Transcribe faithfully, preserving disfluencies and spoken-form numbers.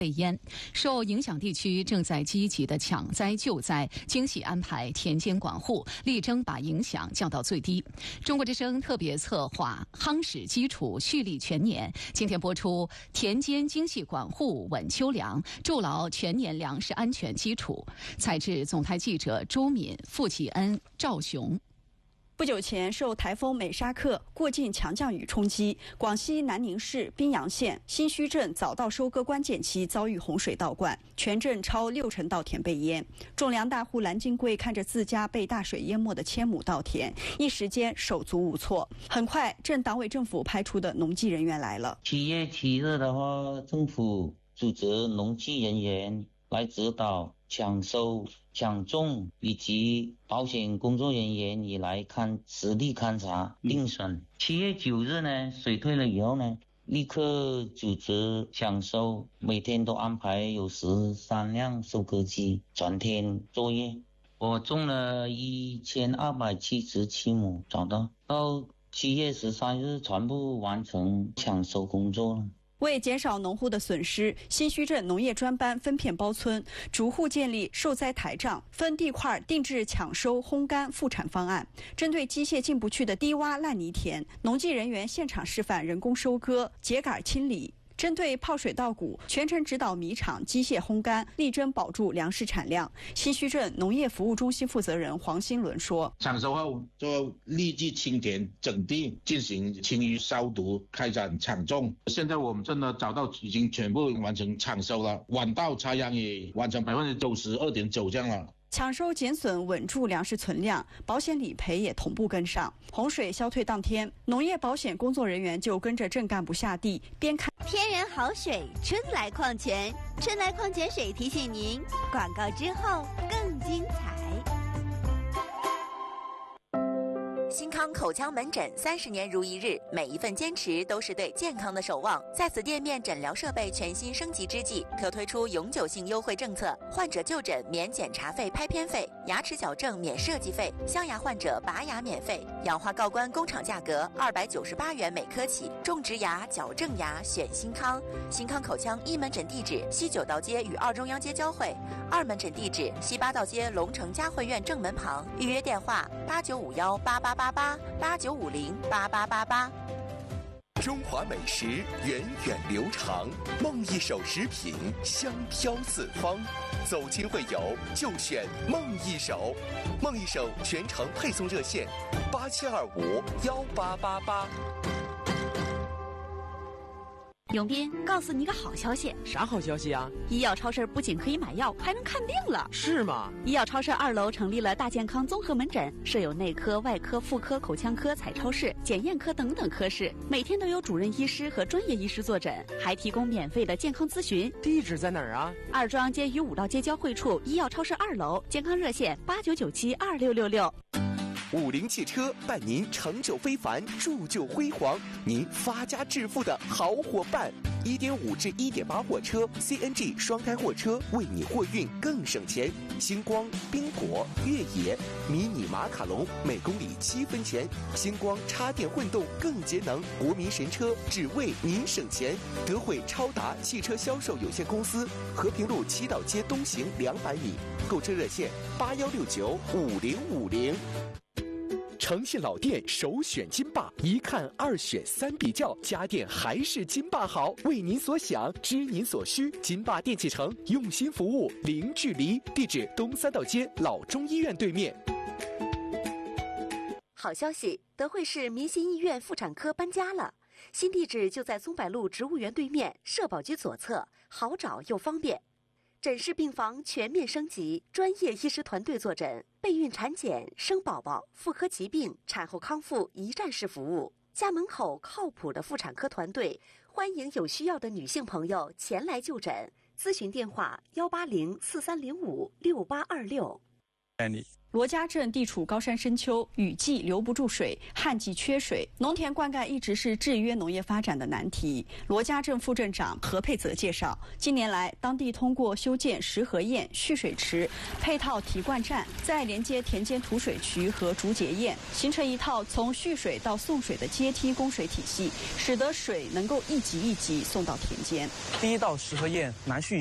被淹，受影响地区正在积极的抢灾救灾，精细安排田间管护，力争把影响降到最低。中国之声特别策划夯实基础，蓄力全年，今天播出田间精细管护稳秋粮，筑牢全年粮食安全基础。采制总台记者周敏、付启恩、赵雄。 不久前，受台风美沙克过境强降雨冲击，广西南宁市宾阳县新圩镇早稻收割关键期遭遇洪水倒灌，全镇超六成稻田被淹。种粮大户蓝金贵看着自家被大水淹没的千亩稻田，一时间手足无措。很快，镇党委政府派出的农技人员来了。 七月七日的话，政府组织农技人员来指导抢收、抢种，以及保险工作人员也来看实地勘察定损。七月九日呢，水退了以后呢，立刻组织抢收，每天都安排有十三辆收割机全天作业。我种了一千二百七十七亩，找到到七月十三日全部完成抢收工作了。 为减少农户的损失，新圩镇农业专班分片包村，逐户建立受灾台账，分地块定制抢收、烘干、复产方案。针对机械进不去的低洼烂泥田，农技人员现场示范人工收割、秸秆清理。针对泡水稻谷，全程指导米厂机械烘干，力争保住粮食产量。新圩镇农业服务中心负责人黄新伦说：“ 抢收后就立即清田整地，进行清淤消毒，开展抢种。现在我们真的找到已经全部完成抢收了，晚稻插秧也完成百分之九十二点九这样了。” 抢收减损，稳住粮食存量，保险理赔也同步跟上。洪水消退当天，农业保险工作人员就跟着镇干部下地，边看天然好水，春来矿泉，春来矿泉水提醒您，广告之后更精彩。 新康口腔门诊三十年如一日，每一份坚持都是对健康的守望。在此店面诊疗设备全新升级之际，可推出永久性优惠政策：患者就诊免检查费、拍片费；牙齿矫正免设计费；镶牙患者拔牙免费；氧化锆关工厂价格二百九十八元每颗起。种植牙、矫正牙选新康。新康口腔一门诊地址：西九道街与二中央街交汇；二门诊地址：西八道街龙城嘉汇苑正门旁。预约电话：八九五幺八八八八八九五零八八八八。 中华美食源远流长，梦一手食品香飘四方。走亲会友就选梦一手，梦一手全程配送热线：八七二五幺八八八。 永斌，告诉你个好消息。 啥好消息啊？ 医药超市不仅可以买药，还能看病了。 是吗？ 医药超市二楼成立了大健康综合门诊，设有内科、外科、妇科、口腔科、彩超室、检验科等等科室，每天都有主任医师和专业医师坐诊，还提供免费的健康咨询。 地址在哪儿啊？ 二中央街与五道街交汇处，医药超市二楼，健康热线八九九七二六六六。 五菱汽车伴您成就非凡，铸就辉煌，您发家致富的好伙伴。一点五至一点八货车 C N G 双胎货车，为你货运更省钱。星光、冰果、越野、迷你马卡龙每公里七分钱。星光插电混动更节能，国民神车，只为您省钱。德惠超达汽车销售有限公司，和平路七道街东行两百米。购车热线八幺六九五零五零。诚信老店首选金霸，一看二选三比较，家电还是金霸好。为您所想，知您所需，金霸电器城用心服务，零距离。地址：东三道街老中医院对面。 好消息，德惠市民心医院妇产科搬家了，新地址就在松柏路植物园对面，社保局左侧，好找又方便。诊室病房全面升级，专业医师团队坐诊，备孕产检、生宝宝、妇科疾病、产后康复一站式服务。家门口靠谱的妇产科团队，欢迎有需要的女性朋友前来就诊。咨询电话：幺八零四三零五六八二六。 便利。 罗家镇地处高山深丘，雨季留不住水，旱季缺水，农田灌溉一直是制约农业发展的难题。罗家镇副镇长何佩泽介绍，近年来当地通过修建石河堰蓄水池、配套提灌站，再连接田间土水渠和竹节堰，形成一套从蓄水到送水的阶梯供水体系，使得水能够一级一级送到田间。 第一道石河堰南蓄